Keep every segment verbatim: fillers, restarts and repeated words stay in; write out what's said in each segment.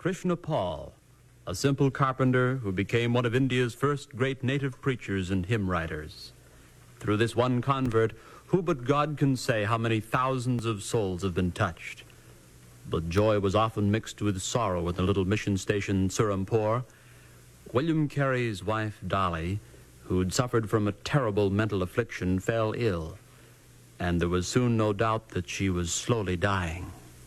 Krishna Paul, a simple carpenter who became one of India's first great native preachers and hymn writers. Through this one convert, who but God can say how many thousands of souls have been touched? But joy was often mixed with sorrow at the little mission station Surampur. William Carey's wife, Dolly, who'd suffered from a terrible mental affliction, fell ill, and there was soon no doubt that she was slowly dying.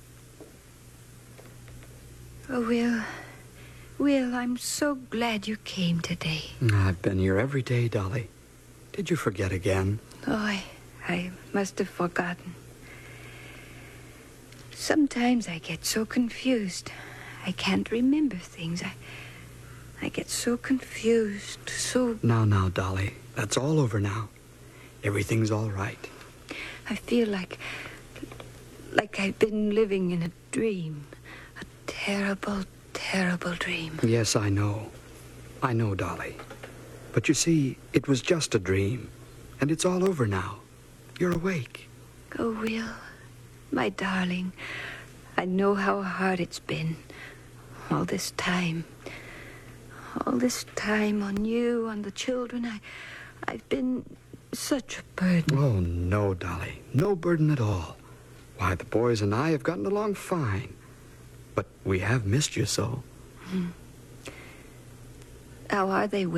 Oh, Will, Will, I'm so glad you came today. I've been here every day, Dolly. Did you forget again? Oh, I, I must have forgotten. Sometimes I get so confused. I can't remember things. I, I get so confused, so... Now, now, Dolly, that's all over now. Everything's all right. I feel like, like I've been living in a dream. A terrible, terrible dream. Yes, I know. I know, Dolly. But you see, it was just a dream. And it's all over now. You're awake. Oh, Will, my darling, I know how hard it's been. All this time. All this time on you, on the children. I, I've been such a burden. Oh, no, Dolly. No burden at all. Why, the boys and I have gotten along fine. But we have missed you so. Hmm. How are they, Will?